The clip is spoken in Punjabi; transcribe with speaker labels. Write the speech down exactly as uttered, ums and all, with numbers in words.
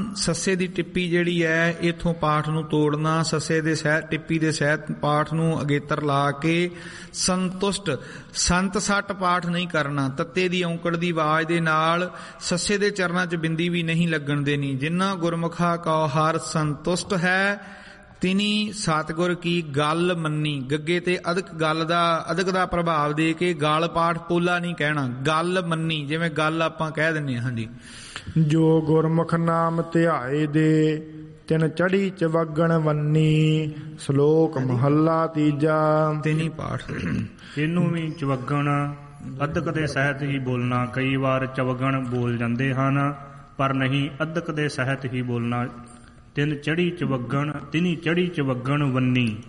Speaker 1: ਸੱਸੇ ਦੀ ਟਿੱਪੀ ਜਿਹੜੀ ਹੈ ਇਥੋਂ ਪਾਠ ਨੂੰ ਤੋੜਨਾ, ਸੱਸੇ ਦੇ ਸਹਿਤ ਟਿੱਪੀ ਦੇ ਸਹਿਤ ਪਾਠ ਨੂੰ ਅਗੇਤਰ ਲਾ ਕੇ ਸੰਤੁਸ਼ਟ ਸੰਤ ਸੱਟ ਪਾਠ ਨਹੀਂ ਕਰਨਾ। ਤੱਤੇ ਦੀ ਔਂਕੜ ਦੀ ਆਵਾਜ਼ ਦੇ ਨਾਲ ਸੱਸੇ ਦੇ ਚਰਨਾਂ 'ਚ ਬਿੰਦੀ ਵੀ ਨਹੀਂ ਲੱਗਣ ਦੇਣੀ। ਜਿਨ੍ਹਾਂ ਗੁਰਮੁਖਾ ਕਉ ਹਰ ਸੰਤੁਸ਼ਟ ਹੈ, ਤਿਨੀ ਸਤਿਗੁਰ ਕੀ ਗੱਲ ਮੰਨੀ। ਗੱਗੇ ਤੇ ਅਧਿਕ ਗੱਲ ਦਾ ਅਧਿਕ ਦਾ ਪ੍ਰਭਾਵ ਦੇ ਕੇ ਗਲ ਪਾਠ ਪੋਲਾ ਨਹੀਂ ਕਹਿਣਾ, ਗੱਲ ਮੰਨੀ, ਜਿਵੇਂ ਗੱਲ ਆਪਾਂ ਕਹਿ ਦਿੰਦੇ ਹਾਂ। ਹਾਂਜੀ,
Speaker 2: ਜੋ ਗੁਰਮੁਖ ਨਾਮ ਧਿਆਏ ਦੇ, ਤਿਨ ਚੜੀ ਚਵਗਣ ਵੰਨੀ। ਸ਼ਲੋਕ ਮਹੱਲਾ ਤੀਜਾ।
Speaker 1: ਤਿਨੀ ਪਾਠ
Speaker 3: ਇਹਨੂੰ ਵੀ ਚਵਗਣ ਅਧਿਕ ਦੇ ਸਹਿਤ ਹੀ ਬੋਲਣਾ। ਕਈ ਵਾਰ ਚਵਗਣ ਬੋਲ ਜਾਂਦੇ ਹਨ, ਪਰ ਨਹੀਂ, ਅਧਿਕ ਦੇ ਸਹਿਤ ਹੀ ਬੋਲਣਾ। ਤਿੰਨ ਚੜੀ ਚਵਗਣ, ਤਿਨੀ ਚੜੀ ਚਵਗਣ ਵੰਨੀ।